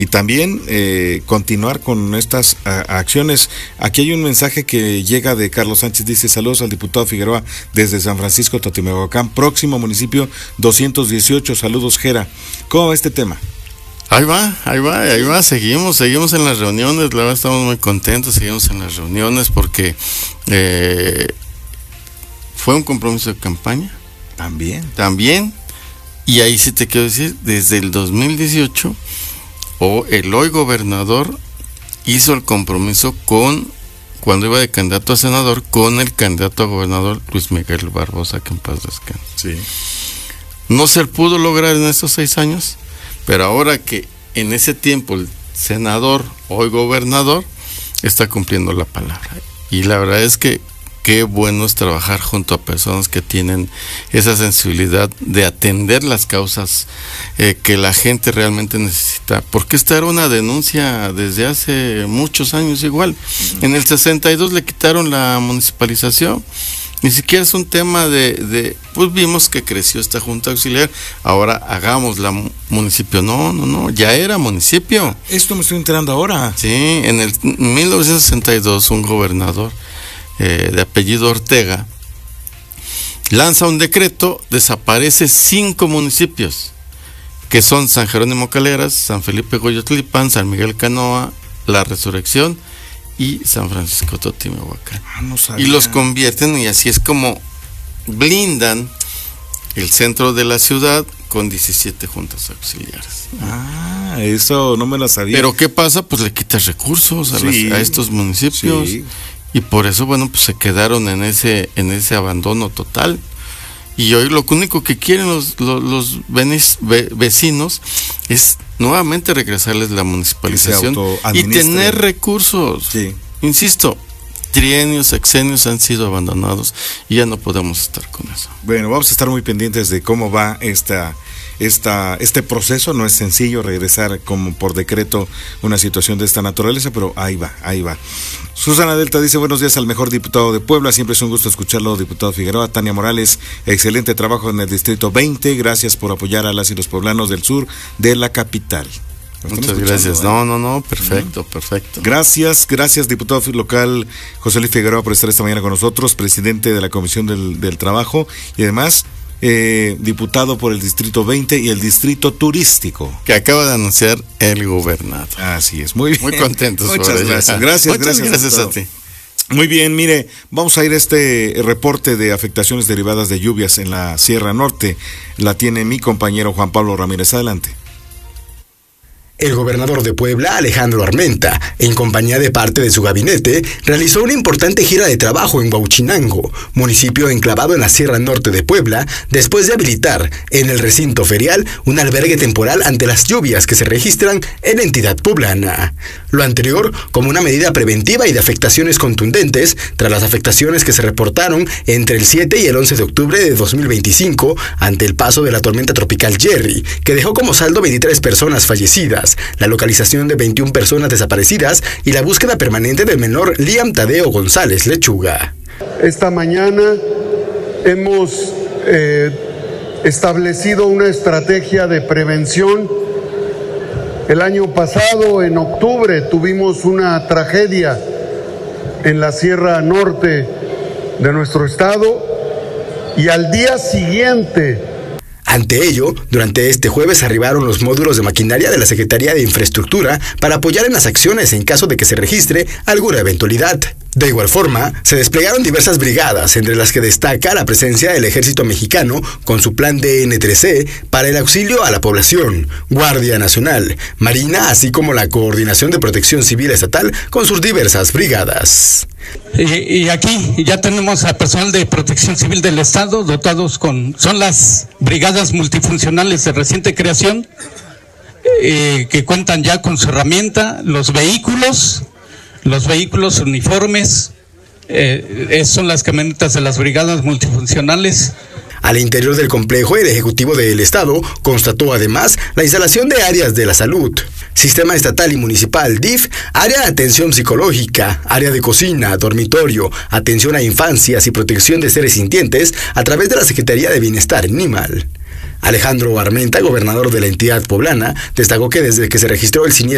y también continuar con estas acciones. Aquí hay un mensaje que llega de Carlos Sánchez, dice: saludos al diputado Figueroa desde San Francisco Totimehuacán, próximo municipio 218, saludos Jera. ¿Cómo va este tema? Ahí va, seguimos en las reuniones, la verdad estamos muy contentos, seguimos en las reuniones porque fue un compromiso de campaña. También, y ahí sí te quiero decir, desde el 2018, el hoy gobernador hizo el compromiso cuando iba de candidato a senador, con el candidato a gobernador Luis Miguel Barbosa, que en paz descanse. Sí. No se pudo lograr en estos 6 años, pero ahora que en ese tiempo el senador, hoy gobernador, está cumpliendo la palabra. Y la verdad es que qué bueno es trabajar junto a personas que tienen esa sensibilidad de atender las causas que la gente realmente necesita. Porque esta era una denuncia desde hace muchos años igual. En el 62 le quitaron la municipalización. Ni siquiera es un tema pues vimos que creció esta junta auxiliar, ahora hagamos la municipio. No, ya era municipio. Esto me estoy enterando ahora. Sí, en el 1962 un gobernador de apellido Ortega lanza un decreto, desaparece 5 municipios, que son San Jerónimo Caleras, San Felipe Goyotlipán, San Miguel Canoa, La Resurrección y San Francisco Totimehuacán. No sabía. Y los convierten, y así es como blindan el centro de la ciudad con 17 juntas auxiliares. Eso no me lo sabía. Pero ¿qué pasa? Pues le quitas recursos a estos municipios. Sí. Y por eso, bueno, pues se quedaron en ese abandono total. Y hoy lo único que quieren los vecinos es nuevamente regresarles la municipalización y tener recursos. Sí. Insisto, trienios, sexenios han sido abandonados y ya no podemos estar con eso. Bueno, vamos a estar muy pendientes de cómo va este proceso. No es sencillo regresar como por decreto una situación de esta naturaleza, pero ahí va. Susana Delta dice: buenos días al mejor diputado de Puebla, siempre es un gusto escucharlo, diputado Figueroa. Tania Morales: excelente trabajo en el distrito 20, gracias por apoyar a las y los poblanos del sur de la capital. Muchas gracias. No, perfecto. Gracias, diputado local José Luis Figueroa, por estar esta mañana con nosotros, presidente de la Comisión del Trabajo y además diputado por el Distrito 20 y el Distrito Turístico. Que acaba de anunciar el gobernador. Así es, muy bien. Muy contentos. Muchas gracias. Gracias a ti. Muy bien, mire, vamos a ir a este reporte de afectaciones derivadas de lluvias en la Sierra Norte. La tiene mi compañero Juan Pablo Ramírez. Adelante. El gobernador de Puebla, Alejandro Armenta, en compañía de parte de su gabinete, realizó una importante gira de trabajo en Huauchinango, municipio enclavado en la Sierra Norte de Puebla, después de habilitar en el recinto ferial un albergue temporal ante las lluvias que se registran en la entidad poblana. Lo anterior como una medida preventiva y de afectaciones contundentes tras las afectaciones que se reportaron entre el 7 y el 11 de octubre de 2025 ante el paso de la tormenta tropical Jerry, que dejó como saldo 23 personas fallecidas, la localización de 21 personas desaparecidas y la búsqueda permanente del menor Liam Tadeo González Lechuga. Esta mañana hemos establecido una estrategia de prevención. El año pasado, en octubre, tuvimos una tragedia en la Sierra Norte de nuestro estado y al día siguiente. Ante ello, durante este jueves arribaron los módulos de maquinaria de la Secretaría de Infraestructura para apoyar en las acciones en caso de que se registre alguna eventualidad. De igual forma, se desplegaron diversas brigadas, entre las que destaca la presencia del Ejército Mexicano con su plan DN3C para el auxilio a la población, Guardia Nacional, Marina, así como la Coordinación de Protección Civil Estatal con sus diversas brigadas. Y aquí ya tenemos a personal de Protección Civil del Estado dotados son las brigadas multifuncionales de reciente creación, que cuentan ya con su herramienta, los vehículos uniformes, son las camionetas de las brigadas multifuncionales. Al interior del complejo, el Ejecutivo del Estado constató además la instalación de áreas de la salud, Sistema Estatal y Municipal, DIF, área de atención psicológica, área de cocina, dormitorio, atención a infancias y protección de seres sintientes a través de la Secretaría de Bienestar Animal. Alejandro Armenta, gobernador de la entidad poblana, destacó que desde que se registró el siniestro